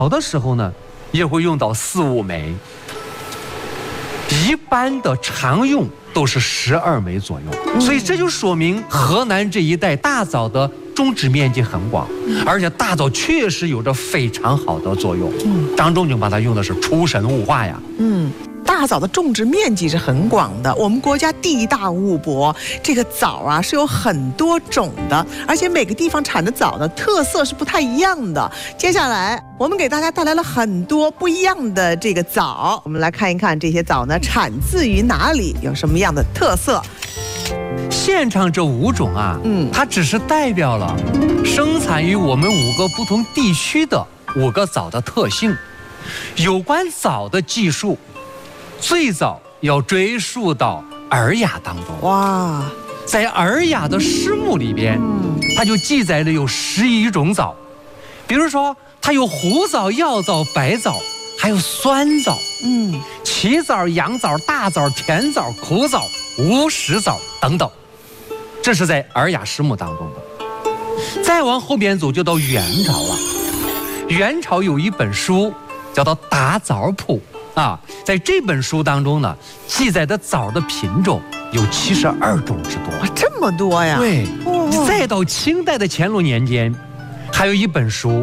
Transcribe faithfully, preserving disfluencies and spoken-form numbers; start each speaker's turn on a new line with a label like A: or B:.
A: 的时候呢，也会用到四五枚，一般的常用都是十二枚左右。嗯、所以这就说明河南这一带大枣的种植面积很广，嗯、而且大枣确实有着非常好的作用。嗯，张仲景把它用的是出神入化呀。
B: 嗯。大枣的种植面积是很广的，我们国家地大物博，这个枣啊是有很多种的，而且每个地方产的枣的特色是不太一样的。接下来我们给大家带来了很多不一样的这个枣，我们来看一看这些枣呢产自于哪里，有什么样的特色。
A: 现场这五种啊，嗯，它只是代表了生产于我们五个不同地区的五个枣的特性。有关枣的技术，最早要追溯到《尔雅》当中。哇，在《尔雅》的诗目里边，嗯，它就记载了有十一种枣，比如说它有胡枣、药枣、白枣，还有酸枣，嗯，奇枣、羊枣、大枣、甜枣、苦枣、无食枣等等，这是在《尔雅》诗目当中的。再往后边走就到元朝了，元朝有一本书叫做《打枣谱》。啊，在这本书当中呢，记载的枣的品种有七十二种之多。
B: 哇，这么多呀！
A: 对，哦、再到清代的乾隆年间，还有一本书